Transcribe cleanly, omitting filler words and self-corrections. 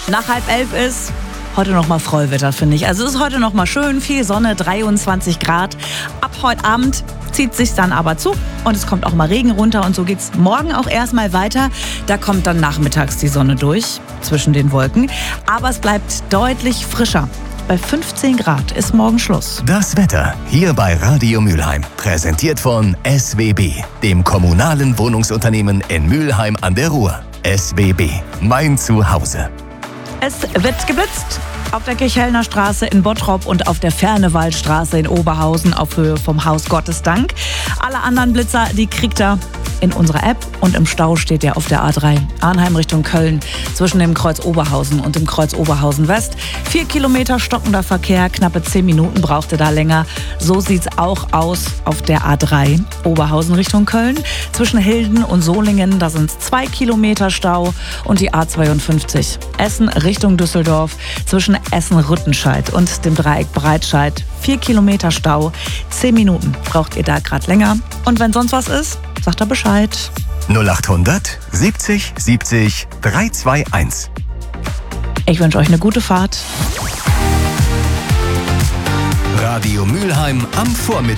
nach 10:30 ist heute noch mal Freuwetter, finde ich. Also es ist heute noch mal schön, viel Sonne, 23 Grad. Ab heute Abend zieht sich dann aber zu und es kommt auch mal Regen runter und so geht's morgen auch erstmal weiter. Da kommt dann nachmittags die Sonne durch zwischen den Wolken, aber es bleibt deutlich frischer. Bei 15 Grad ist morgen Schluss. Das Wetter hier bei Radio Mülheim. Präsentiert von SWB, dem kommunalen Wohnungsunternehmen in Mülheim an der Ruhr. SWB, mein Zuhause. Es wird geblitzt auf der Kirchhellner Straße in Bottrop und auf der Fernewaldstraße in Oberhausen auf Höhe vom Haus Gottesdank. Alle anderen Blitzer, die kriegt ihr in unserer App und im Stau steht der auf der A3 Arnheim Richtung Köln zwischen dem Kreuz Oberhausen und dem Kreuz Oberhausen West. 4 Kilometer stockender Verkehr, knappe 10 Minuten brauchte da länger. So sieht's auch aus auf der A3 Oberhausen Richtung Köln. Zwischen Hilden und Solingen, da sind 2 Kilometer Stau und die A52 Essen Richtung Düsseldorf zwischen Essen-Rüttenscheid und dem Dreieck Breitscheid. 4 Kilometer Stau, 10 Minuten braucht ihr da gerade länger. Und wenn sonst was ist, sagt er Bescheid. 0800 70 70 321. Ich wünsche euch eine gute Fahrt. Radio Mülheim am Vormittag.